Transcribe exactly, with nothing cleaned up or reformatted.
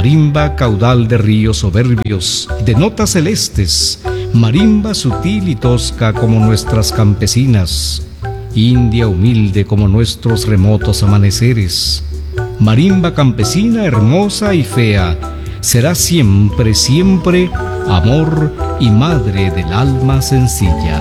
marimba caudal de ríos soberbios, de notas celestes, marimba sutil y tosca como nuestras campesinas, india humilde como nuestros remotos amaneceres. Marimba campesina hermosa y fea, será siempre, siempre amor y madre del alma sencilla.